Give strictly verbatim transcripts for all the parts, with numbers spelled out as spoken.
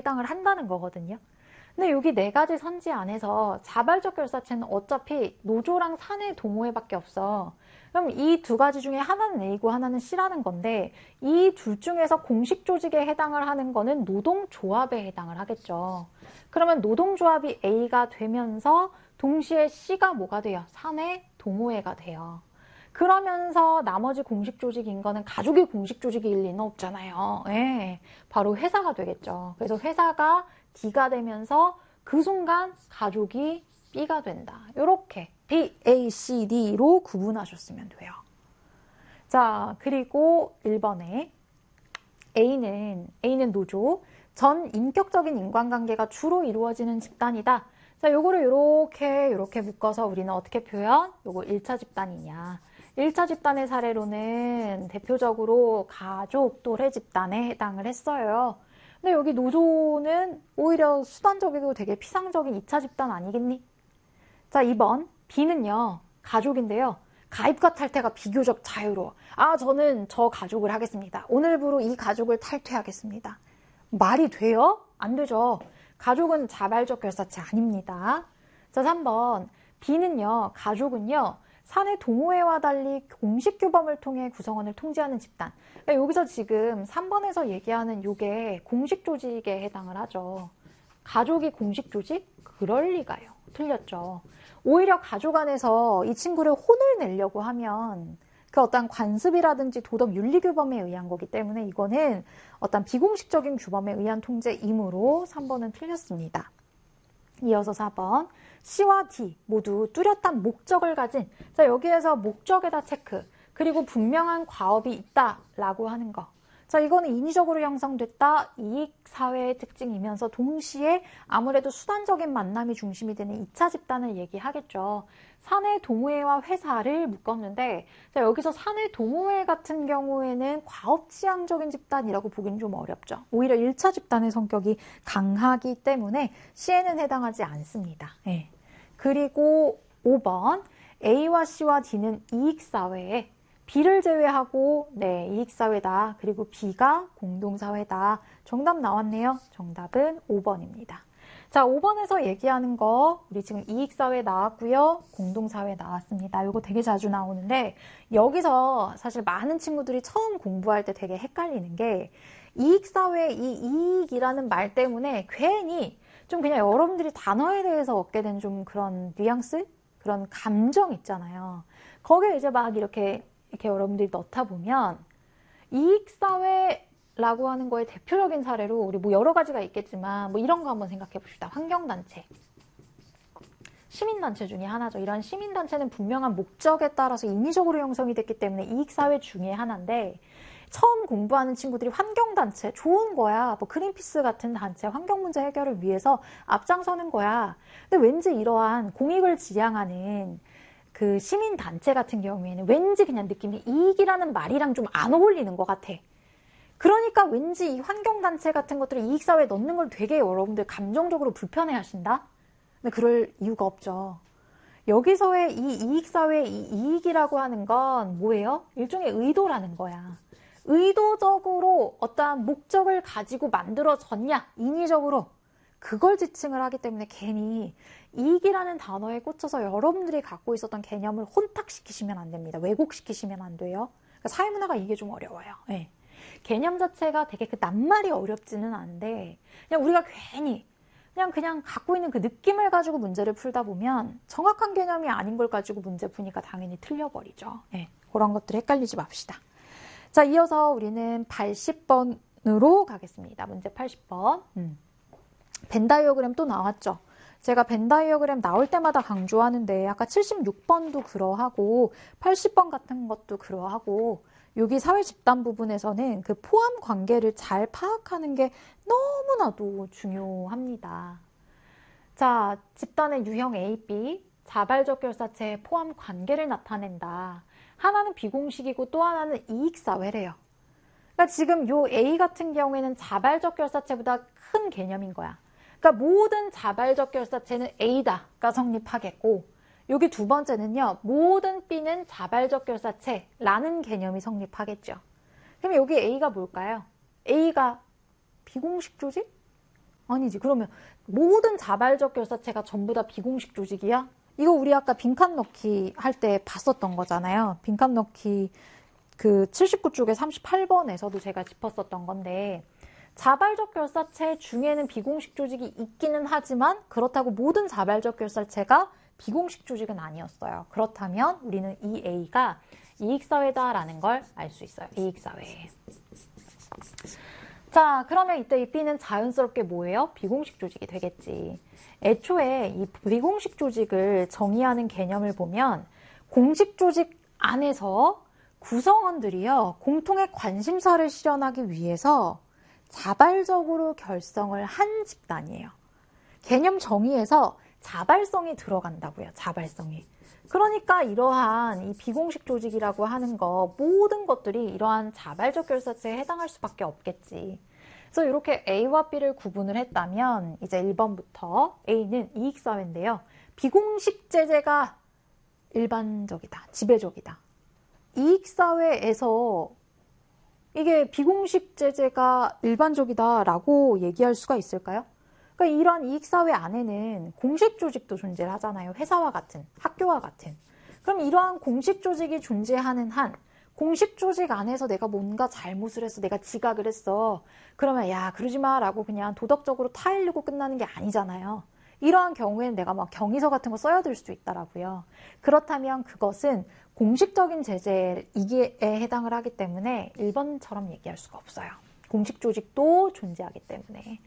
해당을 한다는 거거든요. 근데 여기 네 가지 선지 안에서 자발적 결사체는 어차피 노조랑 사내 동호회밖에 없어. 그럼 이 두 가지 중에 하나는 A고 하나는 C라는 건데 이 둘 중에서 공식 조직에 해당을 하는 거는 노동조합에 해당을 하겠죠. 그러면 노동조합이 A가 되면서 동시에 C가 뭐가 돼요? 사내 동호회가 돼요. 그러면서 나머지 공식 조직인 거는 가족이 공식 조직일 리는 없잖아요. 예, 바로 회사가 되겠죠. 그래서 회사가 D가 되면서 그 순간 가족이 B가 된다. 이렇게 B, A, C, D로 구분하셨으면 돼요. 자, 그리고 일 번에 A는, A는 노조, 전 인격적인 인간관계가 주로 이루어지는 집단이다. 자, 요거를 요렇게, 요렇게 묶어서 우리는 어떻게 표현? 요거 일 차 집단이냐. 일 차 집단의 사례로는 대표적으로 가족, 또래 집단에 해당을 했어요. 근데 여기 노조는 오히려 수단적이고 되게 피상적인 이 차 집단 아니겠니? 자, 이 번 B는요. 가족인데요. 가입과 탈퇴가 비교적 자유로워. 아, 저는 저 가족을 하겠습니다. 오늘부로 이 가족을 탈퇴하겠습니다. 말이 돼요? 안 되죠. 가족은 자발적 결사체 아닙니다. 자, 삼 번 B는요. 가족은요. 사내 동호회와 달리 공식 규범을 통해 구성원을 통제하는 집단. 그러니까 여기서 지금 삼 번에서 얘기하는 요게 공식 조직에 해당을 하죠. 가족이 공식 조직? 그럴 리가요. 틀렸죠. 오히려 가족 안에서 이 친구를 혼을 내려고 하면 그 어떤 관습이라든지 도덕 윤리 규범에 의한 거기 때문에 이거는 어떤 비공식적인 규범에 의한 통제이므로 삼 번은 틀렸습니다. 이어서 사 번 C와 D 모두 뚜렷한 목적을 가진, 자, 여기에서 목적에다 체크, 그리고 분명한 과업이 있다라고 하는 거. 자, 이거는 인위적으로 형성됐다, 이익사회의 특징이면서 동시에 아무래도 수단적인 만남이 중심이 되는 이 차 집단을 얘기하겠죠. 사내 동호회와 회사를 묶었는데, 자, 여기서 사내 동호회 같은 경우에는 과업지향적인 집단이라고 보기는 좀 어렵죠. 오히려 일 차 집단의 성격이 강하기 때문에 C에는 해당하지 않습니다. 네. 그리고 오 번 A와 C와 D는 이익사회에, B를 제외하고 네, 이익사회다. 그리고 B가 공동사회다. 정답 나왔네요. 정답은 오 번입니다. 자, 오 번에서 얘기하는 거 우리 지금 이익사회 나왔고요. 공동사회 나왔습니다. 이거 되게 자주 나오는데 여기서 사실 많은 친구들이 처음 공부할 때 되게 헷갈리는 게 이익사회, 이 이익이라는 말 때문에 괜히 좀 그냥 여러분들이 단어에 대해서 얻게 된 좀 그런 뉘앙스? 그런 감정 있잖아요. 거기에 이제 막 이렇게 이렇게 여러분들이 넣다 보면 이익사회라고 하는 거의 대표적인 사례로 우리 뭐 여러 가지가 있겠지만 뭐 이런 거 한번 생각해 봅시다. 환경단체. 시민단체 중에 하나죠. 이런 시민단체는 분명한 목적에 따라서 인위적으로 형성이 됐기 때문에 이익사회 중에 하나인데 처음 공부하는 친구들이 환경단체 좋은 거야. 뭐 그린피스 같은 단체 환경 문제 해결을 위해서 앞장서는 거야. 근데 왠지 이러한 공익을 지향하는 그 시민단체 같은 경우에는 왠지 그냥 느낌이 이익이라는 말이랑 좀 안 어울리는 것 같아. 그러니까 왠지 이 환경단체 같은 것들을 이익사회에 넣는 걸 되게 여러분들 감정적으로 불편해 하신다? 근데 그럴 이유가 없죠. 여기서의 이 이익사회의 이 이익이라고 하는 건 뭐예요? 일종의 의도라는 거야. 의도적으로 어떠한 목적을 가지고 만들어졌냐? 인위적으로. 그걸 지칭을 하기 때문에 괜히 이익이라는 단어에 꽂혀서 여러분들이 갖고 있었던 개념을 혼탁시키시면 안 됩니다. 왜곡시키시면 안 돼요. 그러니까 사회문화가 이게 좀 어려워요. 네. 개념 자체가 되게 그 낱말이 어렵지는 않은데 그냥 우리가 괜히 그냥 그냥 갖고 있는 그 느낌을 가지고 문제를 풀다 보면 정확한 개념이 아닌 걸 가지고 문제 푸니까 당연히 틀려버리죠. 네. 그런 것들 헷갈리지 맙시다. 자, 이어서 우리는 팔십 번으로 가겠습니다. 문제 팔십 번. 음. 벤 다이어그램 또 나왔죠. 제가 벤 다이어그램 나올 때마다 강조하는데 아까 칠십육 번도 그러하고 팔십 번 같은 것도 그러하고 여기 사회 집단 부분에서는 그 포함 관계를 잘 파악하는 게 너무나도 중요합니다. 자, 집단의 유형 A, B, 자발적 결사체의 포함 관계를 나타낸다. 하나는 비공식이고 또 하나는 이익사회래요. 그러니까 지금 요 A 같은 경우에는 자발적 결사체보다 큰 개념인 거야. 그러니까 모든 자발적 결사체는 A다가 성립하겠고 여기 두 번째는요. 모든 B는 자발적 결사체라는 개념이 성립하겠죠. 그럼 여기 A가 뭘까요? A가 비공식 조직? 아니지. 그러면 모든 자발적 결사체가 전부 다 비공식 조직이야? 이거 우리 아까 빈칸 넣기 할 때 봤었던 거잖아요. 빈칸 넣기 그 칠십구 쪽에 삼십팔 번에서도 제가 짚었었던 건데, 자발적 결사체 중에는 비공식 조직이 있기는 하지만 그렇다고 모든 자발적 결사체가 비공식 조직은 아니었어요. 그렇다면 우리는 이 A가 이익사회다라는 걸 알 수 있어요. 이익사회. 자, 그러면 이때 이 B는 자연스럽게 뭐예요? 비공식 조직이 되겠지. 애초에 이 비공식 조직을 정의하는 개념을 보면 공식 조직 안에서 구성원들이요, 공통의 관심사를 실현하기 위해서 자발적으로 결성을 한 집단이에요. 개념 정의에서 자발성이 들어간다고요. 자발성이. 그러니까 이러한 이 비공식 조직이라고 하는 거, 모든 것들이 이러한 자발적 결사체에 해당할 수밖에 없겠지. 그래서 이렇게 A와 B를 구분을 했다면 이제 일 번부터 A는 이익사회인데요. 비공식 제재가 일반적이다. 지배적이다. 이익사회에서 이게 비공식 제재가 일반적이다라고 얘기할 수가 있을까요? 그러니까 이런 이익사회 안에는 공식 조직도 존재를 하잖아요. 회사와 같은, 학교와 같은. 그럼 이러한 공식 조직이 존재하는 한 공식 조직 안에서 내가 뭔가 잘못을 했어. 내가 지각을 했어. 그러면 야, 그러지 마 라고 그냥 도덕적으로 타일르고 끝나는 게 아니잖아요. 이러한 경우에는 내가 막 경위서 같은 거 써야 될 수도 있다라고요. 그렇다면 그것은 공식적인 제재에 해당을 하기 때문에 일 번처럼 얘기할 수가 없어요. 공식 조직도 존재하기 때문에.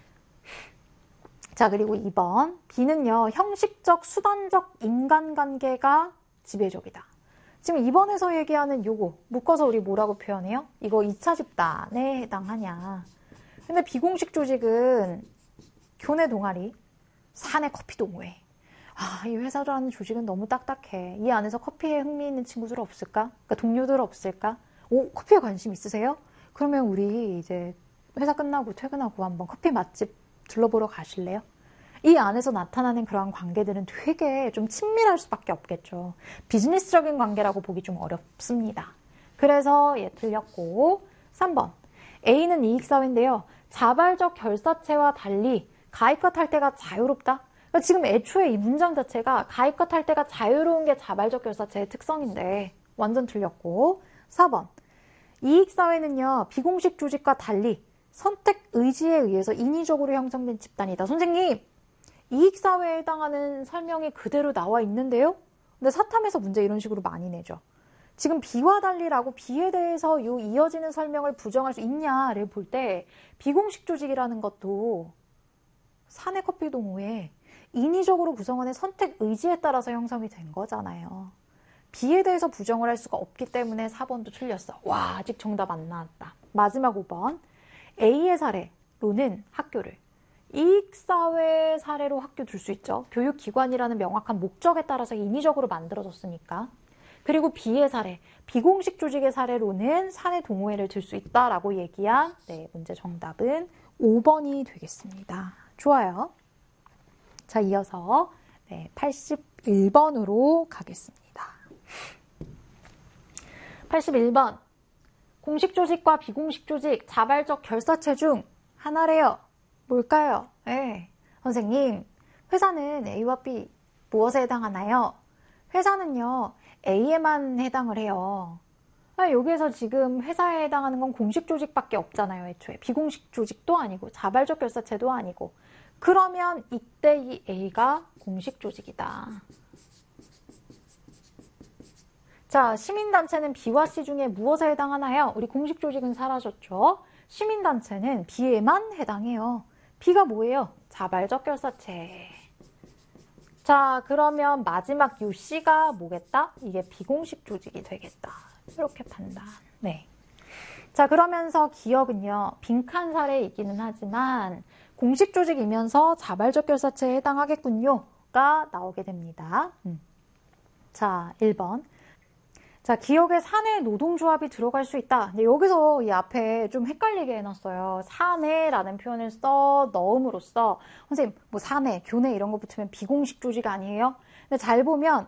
자, 그리고 이 번 B는요, 형식적, 수단적 인간관계가 지배적이다. 지금 이 번에서 얘기하는 요거 묶어서 우리 뭐라고 표현해요? 이거 이 차 집단에 해당하냐. 근데 비공식 조직은 교내 동아리, 사내 커피 동호회. 아, 이 회사라는 조직은 너무 딱딱해. 이 안에서 커피에 흥미 있는 친구들 없을까? 그러니까 동료들 없을까? 오, 커피에 관심 있으세요? 그러면 우리 이제 회사 끝나고 퇴근하고 한번 커피 맛집 둘러보러 가실래요? 이 안에서 나타나는 그러한 관계들은 되게 좀 친밀할 수밖에 없겠죠. 비즈니스적인 관계라고 보기 좀 어렵습니다. 그래서 얘 틀렸고, 삼 번 A는 이익사회인데요. 자발적 결사체와 달리 가입과 탈퇴가 자유롭다? 그러니까 지금 애초에 이 문장 자체가 가입과 탈퇴가 자유로운 게 자발적 결사체의 특성인데 완전 틀렸고, 사 번 이익사회는요, 비공식 조직과 달리 선택 의지에 의해서 인위적으로 형성된 집단이다. 선생님, 이익사회에 해당하는 설명이 그대로 나와 있는데요? 근데 사탐에서 문제 이런 식으로 많이 내죠. 지금 B와 달리라고 B에 대해서 요 이어지는 설명을 부정할 수 있냐를 볼 때 비공식 조직이라는 것도 사내 커피 동호회 인위적으로 구성원의 선택 의지에 따라서 형성이 된 거잖아요. B에 대해서 부정을 할 수가 없기 때문에 사 번도 틀렸어. 와, 아직 정답 안 나왔다. 마지막 오 번 A의 사례로는 학교를, 이익사회 사례로 학교 둘 수 있죠. 교육기관이라는 명확한 목적에 따라서 인위적으로 만들어졌으니까. 그리고 B의 사례, 비공식 조직의 사례로는 사내 동호회를 들 수 있다라고 얘기한 네, 문제 정답은 오 번이 되겠습니다. 좋아요. 자, 이어서 네, 팔십일 번으로 가겠습니다. 팔십일 번 공식 조직과 비공식 조직, 자발적 결사체 중 하나래요. 뭘까요? 네. 선생님, 회사는 A와 B 무엇에 해당하나요? 회사는요, A에만 해당을 해요. 여기에서 지금 회사에 해당하는 건 공식 조직밖에 없잖아요. 애초에 비공식 조직도 아니고 자발적 결사체도 아니고. 그러면 이때 이 A가 공식 조직이다. 자, 시민단체는 B와 C 중에 무엇에 해당하나요? 우리 공식 조직은 사라졌죠. 시민단체는 B에만 해당해요. B가 뭐예요? 자발적 결사체. 자, 그러면 마지막 요 C가 뭐겠다? 이게 비공식 조직이 되겠다. 이렇게 판단. 네. 자, 그러면서 기억은요, 빈칸 사례이기는 하지만 공식 조직이면서 자발적 결사체에 해당하겠군요가 나오게 됩니다. 음. 자, 일 번. 자, 기억에 사내 노동조합이 들어갈 수 있다. 근데 여기서 이 앞에 좀 헷갈리게 해놨어요. 사내라는 표현을 써 넣음으로써 선생님 뭐 사내, 교내 이런 거 붙으면 비공식 조직 아니에요? 근데 잘 보면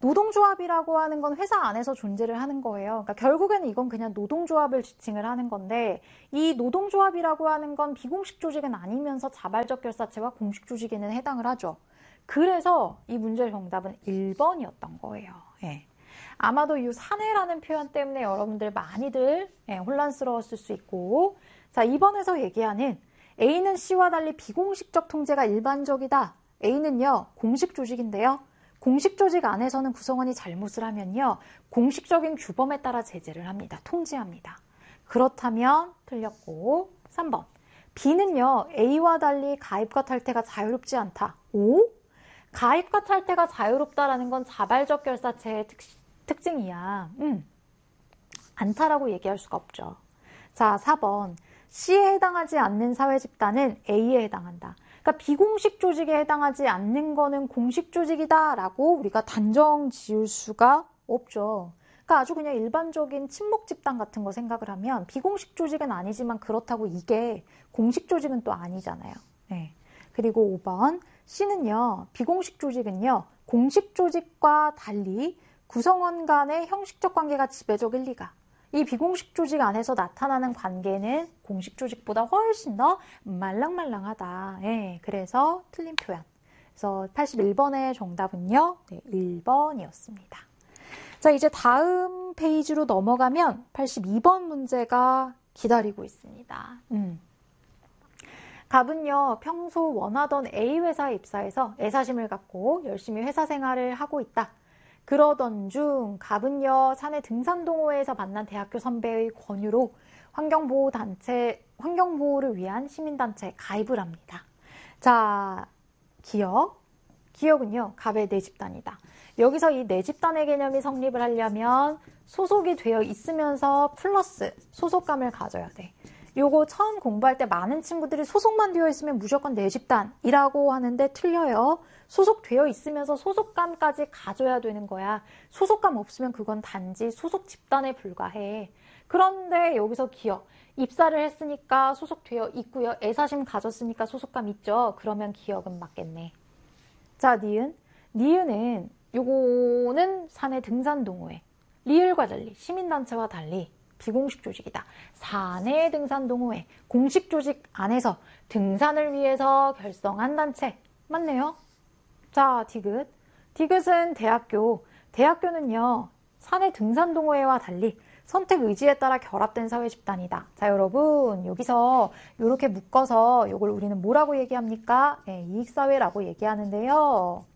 노동조합이라고 하는 건 회사 안에서 존재를 하는 거예요. 그러니까 결국에는 이건 그냥 노동조합을 지칭을 하는 건데 이 노동조합이라고 하는 건 비공식 조직은 아니면서 자발적 결사체와 공식 조직에는 해당을 하죠. 그래서 이 문제의 정답은 일 번이었던 거예요. 예. 아마도 이 사내라는 표현 때문에 여러분들 많이들 예, 혼란스러웠을 수 있고 자 이 번에서 얘기하는 A는 C와 달리 비공식적 통제가 일반적이다. A는요 공식 조직인데요. 공식 조직 안에서는 구성원이 잘못을 하면요. 공식적인 규범에 따라 제재를 합니다. 통제합니다. 그렇다면 틀렸고 삼 번 B는요. A와 달리 가입과 탈퇴가 자유롭지 않다. 오? 가입과 탈퇴가 자유롭다라는 건 자발적 결사체의 특, 특징이야. 음. 않다라고 얘기할 수가 없죠. 자, 사 번 C에 해당하지 않는 사회 집단은 A에 해당한다. 그러니까 비공식 조직에 해당하지 않는 거는 공식 조직이다라고 우리가 단정 지을 수가 없죠. 그러니까 아주 그냥 일반적인 친목 집단 같은 거 생각을 하면 비공식 조직은 아니지만 그렇다고 이게 공식 조직은 또 아니잖아요. 네. 그리고 오 번 C는요. 비공식 조직은요. 공식 조직과 달리 구성원 간의 형식적 관계가 지배적일 리가. 이 비공식 조직 안에서 나타나는 관계는 공식 조직보다 훨씬 더 말랑말랑하다. 예, 그래서 틀린 표현. 그래서 팔십일 번의 정답은요. 네, 일 번이었습니다. 자, 이제 다음 페이지로 넘어가면 팔십이 번 문제가 기다리고 있습니다. 음. 갑은요, 평소 원하던 A 회사에 입사해서 애사심을 갖고 열심히 회사 생활을 하고 있다. 그러던 중 갑은요 사내 등산동호회에서 만난 대학교 선배의 권유로 환경보호단체, 환경보호를 위한 시민단체에 가입을 합니다. 자, 기억. 기억은요 갑의 내 집단이다. 여기서 이 내 집단의 개념이 성립을 하려면 소속이 되어 있으면서 플러스 소속감을 가져야 돼. 요거 처음 공부할 때 많은 친구들이 소속만 되어 있으면 무조건 내 집단이라고 하는데 틀려요. 소속되어 있으면서 소속감까지 가져야 되는 거야. 소속감 없으면 그건 단지 소속 집단에 불과해. 그런데 여기서 기억. 입사를 했으니까 소속되어 있고요. 애사심 가졌으니까 소속감 있죠. 그러면 기억은 맞겠네. 자, 니은. 니은은 요거는 사내 등산동호회. 리을과 달리 시민단체와 달리 비공식 조직이다. 사내 등산동호회, 공식 조직 안에서 등산을 위해서 결성한 단체. 맞네요. 자, 디귿. 디귿은 대학교. 대학교는요, 사내 등산동호회와 달리 선택 의지에 따라 결합된 사회 집단이다. 자, 여러분, 여기서 이렇게 묶어서 이걸 우리는 뭐라고 얘기합니까? 네, 이익사회라고 얘기하는데요.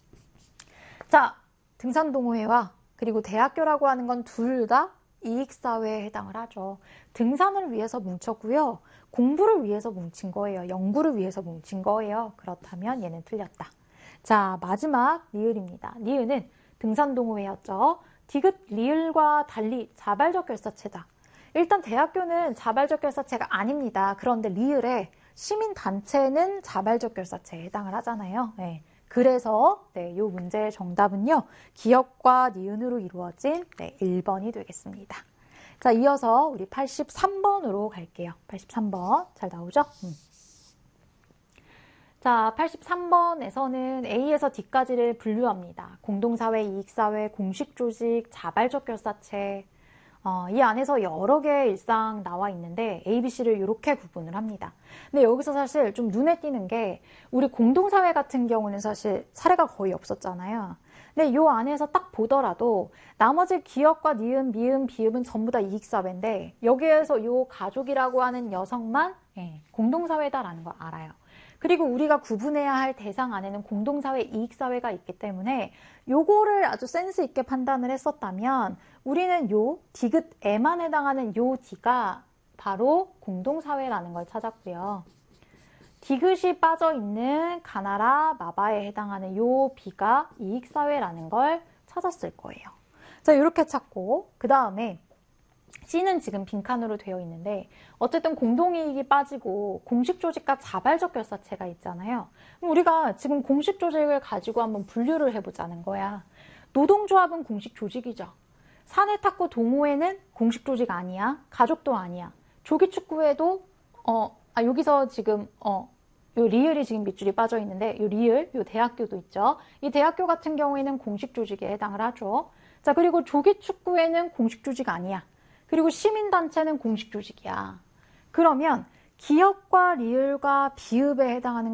자, 등산동호회와 그리고 대학교라고 하는 건 둘 다 이익사회에 해당을 하죠. 등산을 위해서 뭉쳤고요. 공부를 위해서 뭉친 거예요. 연구를 위해서 뭉친 거예요. 그렇다면 얘는 틀렸다. 자, 마지막 리을입니다. 리을은 등산동호회였죠. 디귿, 리을과 달리 자발적 결사체다. 일단 대학교는 자발적 결사체가 아닙니다. 그런데 리을의 시민단체는 자발적 결사체에 해당을 하잖아요. 네. 그래서 네, 이 문제의 정답은요. 기억과 니은으로 이루어진 네, 일 번이 되겠습니다. 자, 이어서 우리 팔십삼 번으로 갈게요. 팔십삼 번 잘 나오죠? 음. 자, 팔십삼 번에서는 A에서 D까지를 분류합니다. 공동사회, 이익사회, 공식조직, 자발적 결사체. 어, 이 안에서 여러 개의 일상 나와 있는데 A, B, C를 이렇게 구분을 합니다. 근데 여기서 사실 좀 눈에 띄는 게 우리 공동사회 같은 경우는 사실 사례가 거의 없었잖아요. 근데 이 안에서 딱 보더라도 나머지 기억과 니은, 미음, 비음은 전부 다 이익사회인데 여기에서 이 가족이라고 하는 여성만 예, 공동사회다라는 걸 알아요. 그리고 우리가 구분해야 할 대상 안에는 공동사회, 이익사회가 있기 때문에 요거를 아주 센스 있게 판단을 했었다면 우리는 요 디귿에만 해당하는 요 D가 바로 공동사회라는 걸 찾았고요. 디귿이 빠져있는 가나라, 마바에 해당하는 요 B가 이익사회라는 걸 찾았을 거예요. 자, 이렇게 찾고 그 다음에 C는 지금 빈칸으로 되어 있는데 어쨌든 공동이익이 빠지고 공식조직과 자발적 결사체가 있잖아요. 그럼 우리가 지금 공식조직을 가지고 한번 분류를 해보자는 거야. 노동조합은 공식조직이죠. 사내탁구 동호회는 공식조직 아니야. 가족도 아니야. 조기축구회도 어, 아, 여기서 지금 어, 요 리을이 지금 밑줄이 빠져 있는데 요 리을, 요 대학교도 있죠. 이 대학교 같은 경우에는 공식 조직에 해당을 하죠. 자, 그리고 조기축구회는 공식 조직 아니야. 그리고 시민단체는 공식 조직이야. 그러면 기업과 리을과 비읍에 해당하는